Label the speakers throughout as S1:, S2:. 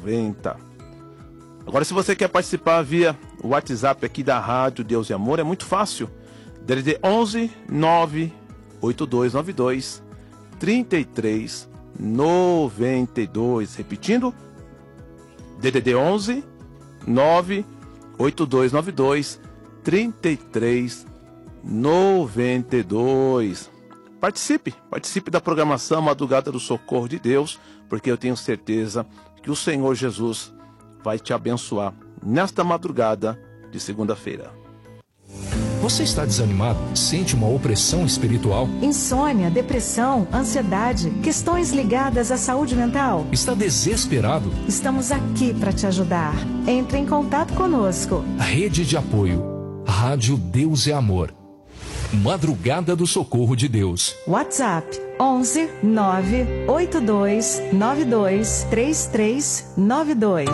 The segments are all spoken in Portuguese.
S1: 90. Agora, se você quer participar via WhatsApp aqui da Rádio Deus e Amor, é muito fácil. DDD 11 98292 3392. Repetindo, DDD 11 98292 3392. Participe da programação Madrugada do Socorro de Deus, porque eu tenho certeza que o Senhor Jesus vai te abençoar nesta madrugada de segunda-feira.
S2: Você está desanimado? Sente uma opressão espiritual?
S3: Insônia, depressão, ansiedade, questões ligadas à saúde mental?
S2: Está desesperado?
S3: Estamos aqui para te ajudar. Entre em contato conosco.
S2: Rede de apoio. Rádio Deus é Amor. Madrugada do Socorro de Deus.
S3: WhatsApp 11 982 92 3392.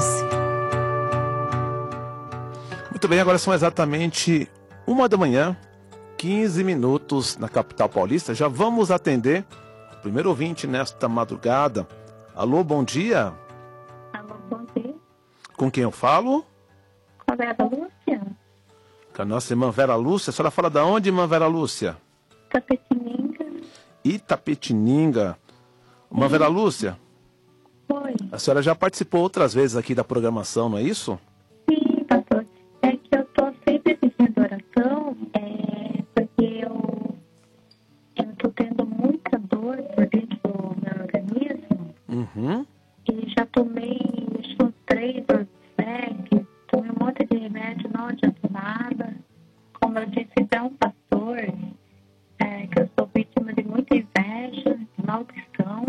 S1: Muito bem, agora são exatamente 1h, 15 minutos na capital paulista. Já vamos atender o primeiro ouvinte nesta madrugada. Alô, bom dia.
S4: Alô, bom dia.
S1: Com quem eu falo?
S4: Com a Vera Lúcia.
S1: Com a nossa irmã Vera Lúcia. A senhora fala da onde, irmã Vera Lúcia?
S4: Itapetininga.
S1: Itapetininga. Irmã Vera Lúcia?
S4: Oi.
S1: A senhora já participou outras vezes aqui da programação, não é isso?
S4: Sim, pastor. É que eu tô sempre pedindo oração, porque eu tô tendo muita dor por dentro do meu organismo.
S1: Uhum.
S4: E já tomei, acho que uns 3 Dorflex, tomei um monte de remédio, não adianta nada. Como eu disse para um pastor, que eu sou vítima de muita inveja, de maldição,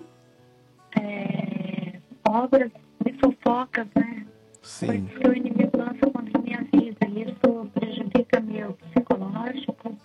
S4: obras de fofocas, né?
S1: Sim.
S4: Porque o inimigo lança contra a minha vida e isso prejudica meu psicológico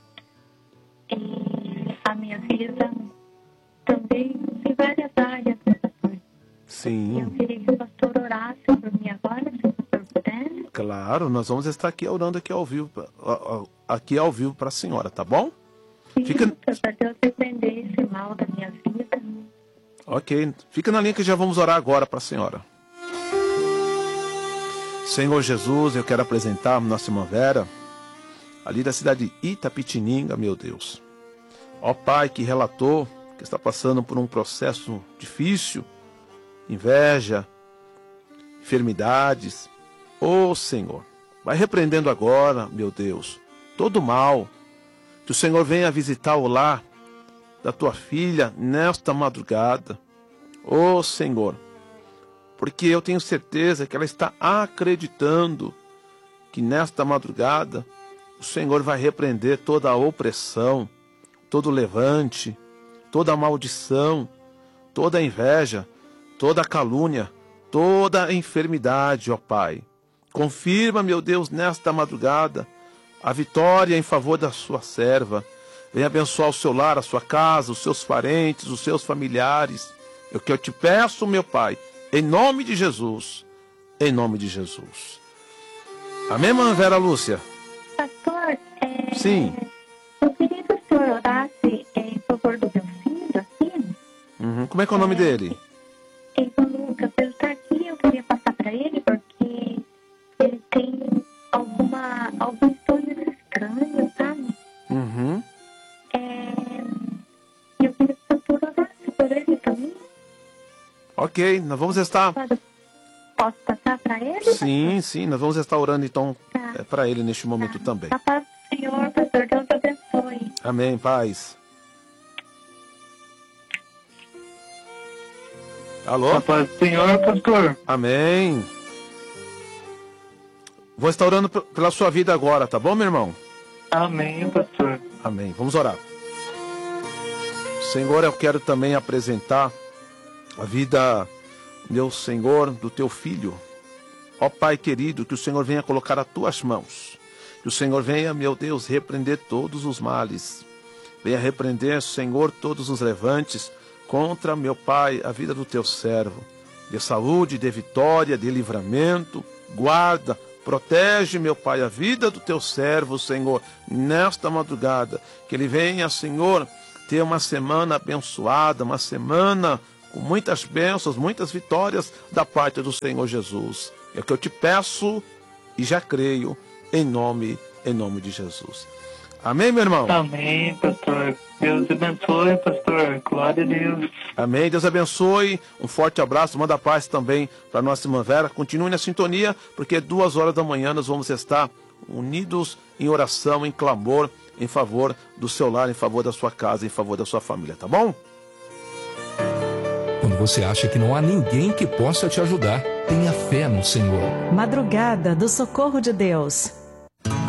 S4: e a minha vida também em várias áreas, né, pastor?
S1: Sim.
S4: Eu queria que o pastor orasse por mim agora, se o pastor puder.
S1: Claro, nós vamos estar aqui orando aqui ao vivo para a senhora, tá bom?
S4: Sim,
S1: Fica...
S4: para Deus repreender esse mal da minha vida.
S1: Ok, fica na linha que já vamos orar agora para a senhora. Senhor Jesus, eu quero apresentar a nossa irmã Vera, ali da cidade de Itapetininga, meu Deus. Ó Pai, que relatou que está passando por um processo difícil, inveja, enfermidades. Ô Senhor, vai repreendendo agora, meu Deus, todo mal. Que o Senhor venha visitar o lar da tua filha nesta madrugada. Ô Senhor, porque eu tenho certeza que ela está acreditando que nesta madrugada o Senhor vai repreender toda a opressão, todo o levante, toda a maldição, toda a inveja, toda a calúnia, toda a enfermidade, ó Pai. Confirma, meu Deus, nesta madrugada, a vitória em favor da sua serva. Venha abençoar o seu lar, a sua casa, os seus parentes, os seus familiares. É o que eu te peço, meu Pai, em nome de Jesus. Em nome de Jesus. Amém, irmã Vera Lúcia?
S4: Pastor,
S1: Sim.
S4: eu queria que o senhor orasse em favor do meu filho, assim.
S1: Uhum. Como é que é o nome dele?
S4: Então, Lucas, ele está aqui, eu queria passar para ele, porque ele tem alguns sonhos estranhos, sabe?
S1: Uhum.
S4: Eu queria que o pastor orasse por ele também.
S1: Ok, nós vamos estar...
S4: Posso passar para ele?
S1: Sim, sim, nós vamos estar orando então
S4: Tá.
S1: para ele neste momento também.
S4: A paz do Senhor, pastor, Deus abençoe.
S1: Amém, paz. Alô?
S5: A paz do Senhor, pastor.
S1: Amém. Vou estar orando pela sua vida agora, tá bom, meu irmão?
S5: Amém, pastor.
S1: Amém. Vamos orar. Senhor, eu quero também apresentar a vida, meu Senhor, do teu filho. Ó Pai querido, que o Senhor venha colocar as tuas mãos. Que o Senhor venha, meu Deus, repreender todos os males. Venha repreender, Senhor, todos os levantes contra, meu Pai, a vida do teu servo. De saúde, de vitória, de livramento. Guarda, protege, meu Pai, a vida do teu servo, Senhor, nesta madrugada. Que ele venha, Senhor, ter uma semana abençoada, uma semana com muitas bênçãos, muitas vitórias da parte do Senhor Jesus. É o que eu te peço e já creio em nome de Jesus. Amém, meu irmão?
S5: Amém, pastor. Deus abençoe, pastor. Glória a Deus.
S1: Amém. Deus abençoe. Um forte abraço. Manda paz também para nossa irmã Vera. Continue na sintonia, porque 2h da manhã nós vamos estar unidos em oração, em clamor, em favor do seu lar, em favor da sua casa, em favor da sua família, tá bom?
S2: Quando você acha que não há ninguém que possa te ajudar, tenha fé no Senhor.
S3: Madrugada do Socorro de Deus.